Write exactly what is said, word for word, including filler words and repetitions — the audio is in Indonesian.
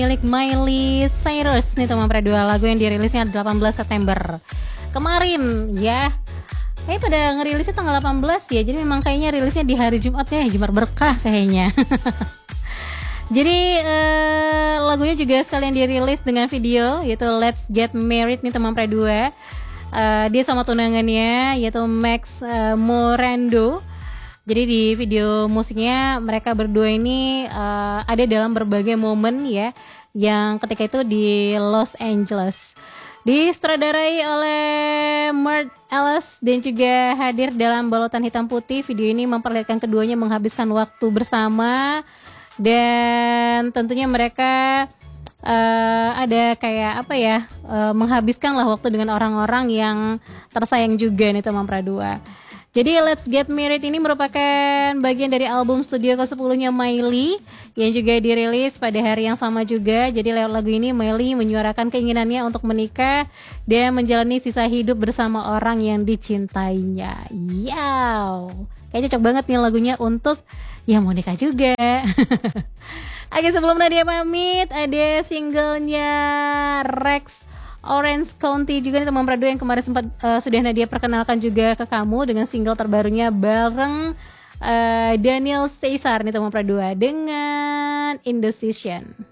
milik Miley Cyrus nih teman Pradua, lagu yang dirilisnya delapan belas September kemarin ya. Eh pada ngerilisnya tanggal delapan belas ya, jadi memang kayaknya rilisnya di hari Jumat ya, Jumat berkah kayaknya. Jadi eh, lagunya juga sekalian dirilis dengan video yaitu Let's Get Married nih teman Pradua. Uh, dia sama tunangannya yaitu Max uh, Morando. Jadi di video musiknya mereka berdua ini uh, ada dalam berbagai momen ya, yang ketika itu di Los Angeles. Disutradarai oleh Mark Ellis dan juga hadir dalam balutan hitam putih. Video ini memperlihatkan keduanya menghabiskan waktu bersama dan tentunya mereka uh, ada kayak apa ya, uh, menghabiskan lah waktu dengan orang-orang yang tersayang juga nih teman Pradua. Jadi Let's Get Married ini merupakan bagian dari album studio kesepuluhnya Miley yang juga dirilis pada hari yang sama juga. Jadi lewat lagu ini Miley menyuarakan keinginannya untuk menikah dan menjalani sisa hidup bersama orang yang dicintainya. Yow, kayaknya cocok banget nih lagunya untuk yang mau nikah juga. Oke, sebelum Nadia pamit, ada singlenya Rex Orange County juga nih teman Pradua yang kemarin sempat uh, sudah Nadia perkenalkan juga ke kamu dengan single terbarunya bareng uh, Daniel Caesar nih teman Pradua dengan Indecision.